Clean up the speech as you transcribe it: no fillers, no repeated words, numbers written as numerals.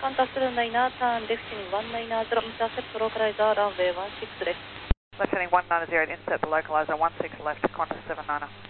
contact 790, turn left heading 190, intercept the localizer, runway 16 left. Left heading 190, insert the localizer, 16 left, contact 790.